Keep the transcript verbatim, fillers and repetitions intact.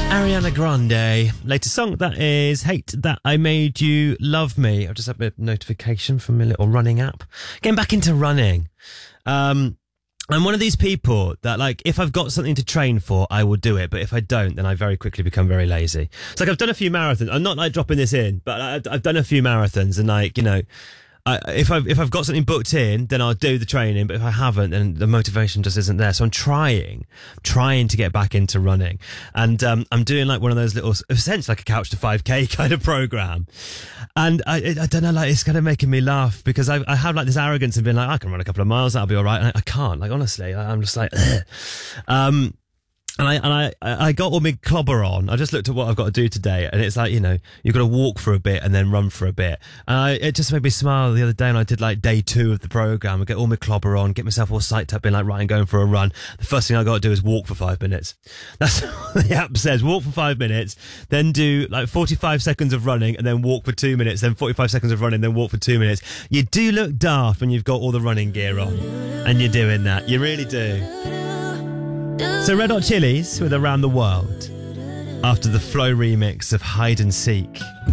Ariana Grande, latest song, that is Hate That I Made You Love Me. I've just had a notification from my little running app. Getting back into running. Um, I'm one of these people that, like, if I've got something to train for, I will do it. But if I don't, then I very quickly become very lazy. It's like I've done a few marathons. I'm not, like, dropping this in, but I've, I've done a few marathons and, like, you know, I, if I've if I've got something booked in, then I'll do the training. But if I haven't, then the motivation just isn't there. So I'm trying, trying to get back into running, and um, I'm doing like one of those little, essentially like a couch to five K kind of program. And I I don't know, like it's kind of making me laugh because I I have like this arrogance and being like, I can run a couple of miles, that'll be all right. And I, I can't, like honestly, I, I'm just like, ugh. um. And I and I I got all my clobber on. I just looked at what I've got to do today, and it's like, you know, you've got to walk for a bit and then run for a bit. And I, it just made me smile the other day, and I did like day two of the program. I get all my clobber on, get myself all psyched up, being like, right, I'm going for a run. The first thing I got to do is walk for five minutes. That's what the app says. Walk for five minutes, then do like forty-five seconds of running, and then walk for two minutes, then forty-five seconds of running, then walk for two minutes. You do look daft when you've got all the running gear on, and you're doing that. You really do. So Red Hot Chili's with Around the World after the Flow remix of Hide and Seek.